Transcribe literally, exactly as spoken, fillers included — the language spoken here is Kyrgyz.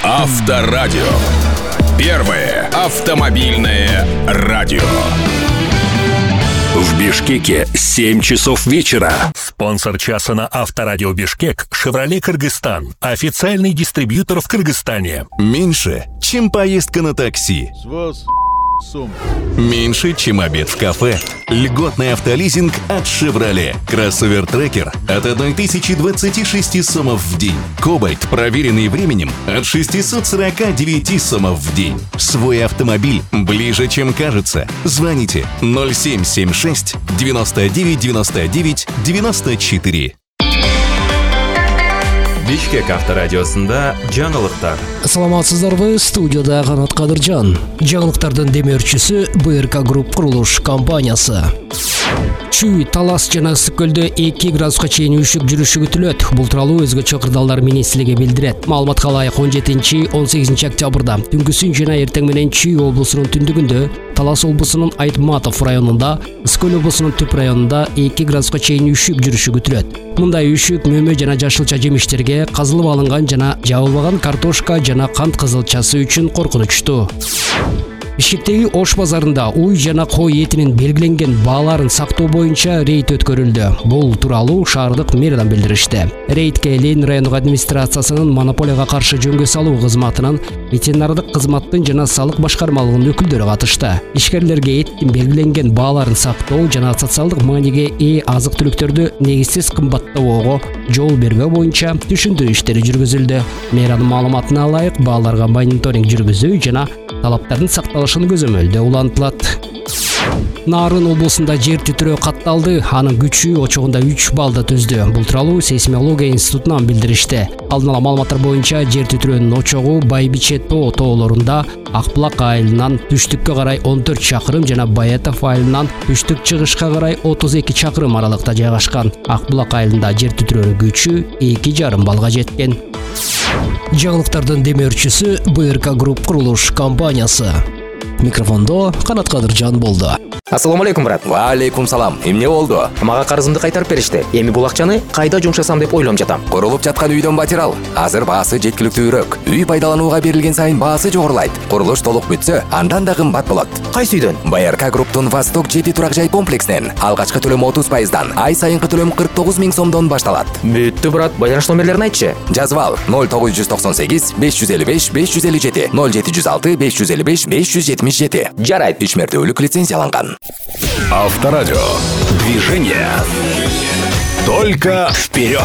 Авторадио. Первое автомобильное радио. В Бишкеке семь часов вечера. Спонсор часа на Авторадио Бишкек — «Шевроле Кыргызстан», официальный дистрибьютор в Кыргызстане. Меньше, чем поездка на такси. Меньше, чем обед в кафе. Льготный автолизинг от «Шевроле». Кроссовер Трекер от тысячи двадцати шести сомов в день. Кобальт, проверенный временем, от шестисот сорока девяти сомов в день. Свой автомобиль ближе, чем кажется. Звоните ноль семь семь шесть девяносто девять девяносто девять девяносто четыре. Бишкек авторадиосында жаңылыктар. Саламатсыздарбы, студияда Канат Кадыржан. Жаңылыктардын демөөрчүсү бэ эр ка Групп курулуш компаниясы. Чүй, Талас жана Ысык-Көлдө эки градуска чейин үшүк жүрүшү күтүлөт. Бул тууралуу өзгөчө кырдаалдар министрлиги билдирет. Маалыматка ылайык он жетинчи он сегизинчи октябрда түнкүсүн жана эртең менен Чүй облусунун түндүгүндө, Талас облусунун Айтматов районунда, Ысык-Көл облусунун Түп районунда эки градуска чейин үшүк жүрүшү күтүлөт. Мындай үшүк мөмө жана жашылча жемиштерге, казылып алынган жана жабылбаган картошка жана кант кызылчасы үчүн коркунучтуу. Бишкектеги Ош базарында уй жана кой этинин белгиленген бааларын сактоо боюнча рейд өткөрүлдү. Бул тууралуу шаардык мэриядан билдиришти. Рейдке Ленин райондук администрациясынын монополияга каршы жөнгө салуу кызматынын, ветеринардык кызматтын жана салык башкармалыгынын өкүлдөрү катышты. Ишкерлерге эттин белгиленген бааларын сактоо жана социалдык мааниге ээ азык-түлүктөрдү негизсиз кымбаттабоого жол бербөө боюнча түшүндүрүү иштери жүргүзүлдү. Мэриянын маалыматына ылайык, бааларга мониторинг жүргүзүү жана талаптардын сакталышын көзөмөлдөө улантылат. Нарын облусунда жер титирөө катталды. Анын күчү очогунда үч балды түздү. Бул тууралуу сейсмология институтунан билдиришти. Алдын ала маалыматтар боюнча жер титирөөнүн очогу Байбиче тоо тоолорунда, Акбулак айылынан түштүккө карай он төрт чакырым жана Баятов айылынан түштүк-чыгышка карай отуз эки чакырым аралыкта жайгашкан. Акбулак айылында жер титирөөнүн күчү эки жарым балга жеткен. Жаңылыктардын демөөрчүсү бэ эр ка Групп курулуш компаниясы. Микрофондо Канат Кадыржан болду. Ассаламу алейкум, брат. Ва алейкум салам. Эмне болду? Мага карызымды кайтарып беришти. Эми бул акчаны кайда жумшасам деп ойлонуп жатам. Курулуп жаткан үйдөн материал. Азыр баасы жеткиликтүүрөөк. Үй пайдаланууга берилген сайын баасы жогорулайт. Курулуш толук бүтсө, андан да кымбат болот. Кайсы үйдөн? бэ эр ка Групптун Восток жети турак жай комплексинен алгачкы төлөм отуз пайыздан, ай сайынкы төлөм кырк тогуз миң сомдон башталат. Бүттү, брат. Байланыш номерлерин айтчы. Жазып ал: ноль тогуз жүз токсон сегиз беш жүз элүү беш беш жүз элүү жети, ноль жети жүз алты беш жүз элүү беш беш жүз жетимиш жети. Жарайт. Үч мертөөлүк лицензияланган. Авторадио. Движение. Только вперед.